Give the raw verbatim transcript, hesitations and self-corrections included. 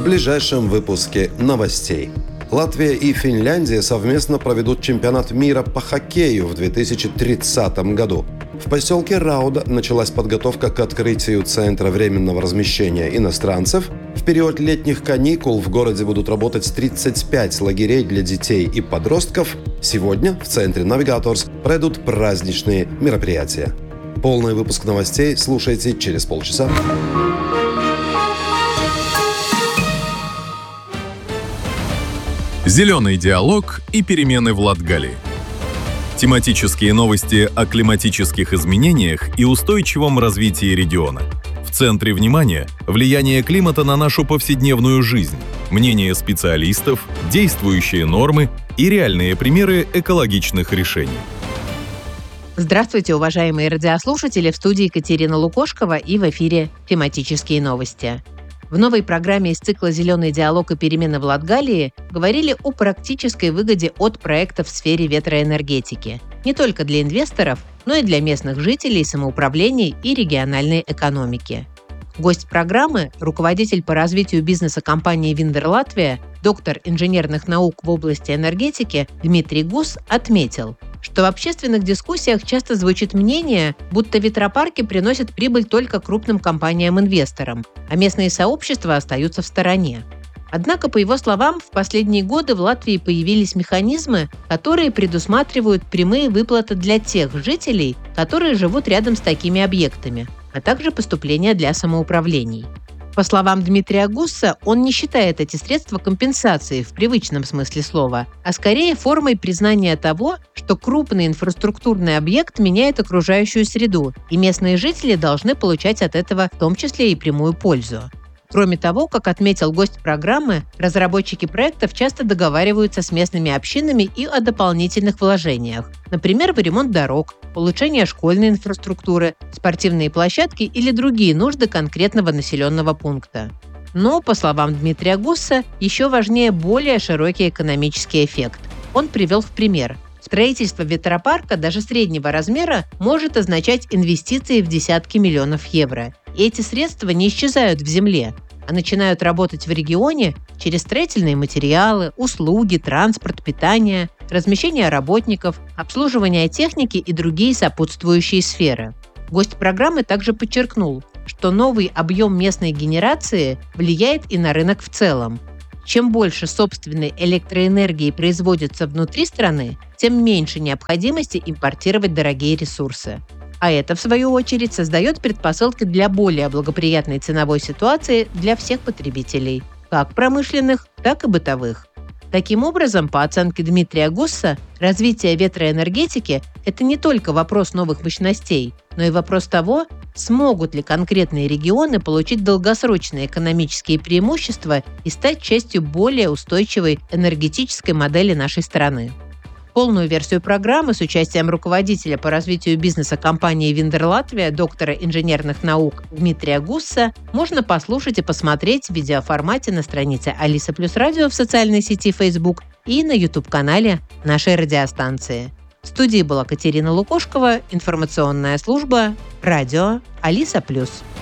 в ближайшем выпуске новостей. Латвия и Финляндия совместно проведут чемпионат мира по хоккею в две тысячи тридцатом году. В поселке Рауда началась подготовка к открытию Центра временного размещения иностранцев. В период летних каникул в городе будут работать тридцать пять лагерей для детей и подростков. Сегодня в центре Навигаторс пройдут праздничные мероприятия. Полный выпуск новостей слушайте через полчаса. Зеленый диалог и перемены в Латгалии. Тематические новости о климатических изменениях и устойчивом развитии региона. В центре внимания – влияние климата на нашу повседневную жизнь, мнения специалистов, действующие нормы и реальные примеры экологичных решений. Здравствуйте, уважаемые радиослушатели! В студии Екатерина Лукошкова и в эфире «Тематические новости». В новой программе из цикла «Зеленый диалог и перемены в Латгалии» говорили о практической выгоде от проектов в сфере ветроэнергетики. Не только для инвесторов, но и для местных жителей, самоуправлений и региональной экономики. Гость программы – руководитель по развитию бизнеса компании «Виндер Латвия», доктор инженерных наук в области энергетики Дмитрий Гус отметил, что в общественных дискуссиях часто звучит мнение, будто ветропарки приносят прибыль только крупным компаниям-инвесторам, а местные сообщества остаются в стороне. Однако, по его словам, в последние годы в Латвии появились механизмы, которые предусматривают прямые выплаты для тех жителей, которые живут рядом с такими объектами, а также поступления для самоуправлений. По словам Дмитрия Гусса, он не считает эти средства компенсацией в привычном смысле слова, а скорее формой признания того, что крупный инфраструктурный объект меняет окружающую среду, и местные жители должны получать от этого в том числе и прямую пользу. Кроме того, как отметил гость программы, разработчики проектов часто договариваются с местными общинами и о дополнительных вложениях, например, в ремонт дорог, улучшение школьной инфраструктуры, спортивные площадки или другие нужды конкретного населенного пункта. Но, по словам Дмитрия Гусса, еще важнее более широкий экономический эффект. Он привел в пример. Строительство ветропарка даже среднего размера может означать инвестиции в десятки миллионов евро. И эти средства не исчезают в земле, а начинают работать в регионе через строительные материалы, услуги, транспорт, питание, размещение работников, обслуживание техники и другие сопутствующие сферы. Гость программы также подчеркнул, что новый объем местной генерации влияет и на рынок в целом. Чем больше собственной электроэнергии производится внутри страны, тем меньше необходимости импортировать дорогие ресурсы. А это, в свою очередь, создает предпосылки для более благоприятной ценовой ситуации для всех потребителей, как промышленных, так и бытовых. Таким образом, по оценке Дмитрия Гусса, развитие ветроэнергетики – это не только вопрос новых мощностей, но и вопрос того, смогут ли конкретные регионы получить долгосрочные экономические преимущества и стать частью более устойчивой энергетической модели нашей страны. Полную версию программы с участием руководителя по развитию бизнеса компании «Виндер Латвия», доктора инженерных наук Дмитрия Гусса можно послушать и посмотреть в видеоформате на странице Алиса Плюс Радио в социальной сети Facebook и на YouTube-канале нашей радиостанции. В студии была Катерина Лукошкова, информационная служба «Радио Алиса Плюс».